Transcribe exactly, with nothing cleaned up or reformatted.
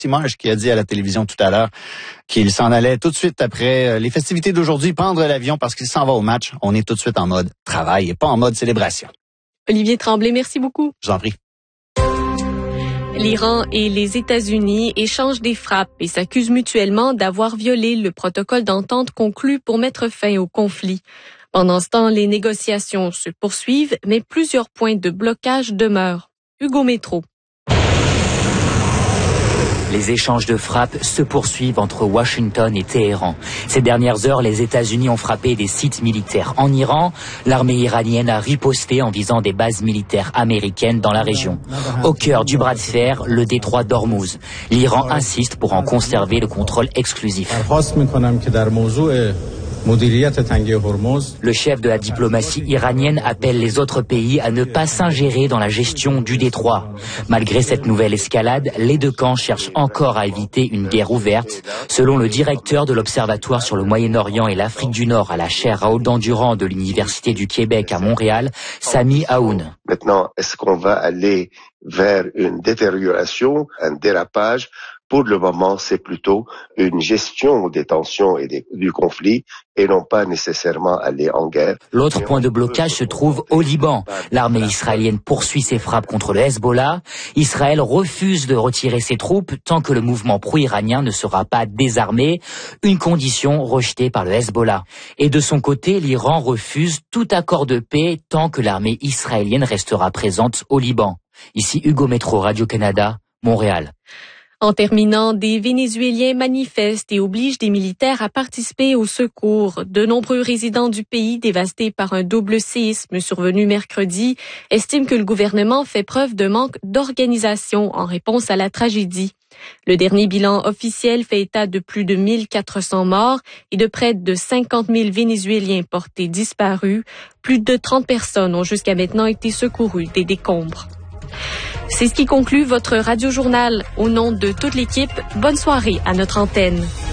Timoj qui a dit à la télévision tout à l'heure qu'il s'en allait tout de suite après les festivités d'aujourd'hui prendre l'avion parce qu'il s'en va au match. On est tout de suite en mode travail et pas en mode célébration. Olivier Tremblay, merci beaucoup. Je vous en prie. L'Iran et les États-Unis échangent des frappes et s'accusent mutuellement d'avoir violé le protocole d'entente conclu pour mettre fin au conflit. Pendant ce temps, les négociations se poursuivent, mais plusieurs points de blocage demeurent. Hugo Métro. Les échanges de frappes se poursuivent entre Washington et Téhéran. Ces dernières heures, les États-Unis ont frappé des sites militaires en Iran. L'armée iranienne a riposté en visant des bases militaires américaines dans la région. Au cœur du bras de fer, le détroit d'Ormuz. L'Iran insiste pour en conserver le contrôle exclusif. Le chef de la diplomatie iranienne appelle les autres pays à ne pas s'ingérer dans la gestion du détroit. Malgré cette nouvelle escalade, les deux camps cherchent encore à éviter une guerre ouverte. Selon le directeur de l'Observatoire sur le Moyen-Orient et l'Afrique du Nord à la chaire Raoul Dandurand de l'Université du Québec à Montréal, Sami Aoun. Maintenant, est-ce qu'on va aller vers une détérioration, un dérapage? Pour le moment, c'est plutôt une gestion des tensions et des, du conflit et non pas nécessairement aller en guerre. L'autre point de blocage se trouve au Liban. L'armée israélienne poursuit ses frappes contre le Hezbollah. Israël refuse de retirer ses troupes tant que le mouvement pro-iranien ne sera pas désarmé, une condition rejetée par le Hezbollah. Et de son côté, l'Iran refuse tout accord de paix tant que l'armée israélienne restera présente au Liban. Ici Hugo Métro, Radio-Canada, Montréal. En terminant, des Vénézuéliens manifestent et obligent des militaires à participer au secours. De nombreux résidents du pays, dévastés par un double séisme survenu mercredi, estiment que le gouvernement fait preuve de manque d'organisation en réponse à la tragédie. Le dernier bilan officiel fait état de plus de mille quatre cents morts et de près de cinquante mille Vénézuéliens portés disparus. Plus de trente personnes ont jusqu'à maintenant été secourues des décombres. C'est ce qui conclut votre radio-journal. Au nom de toute l'équipe, bonne soirée à notre antenne.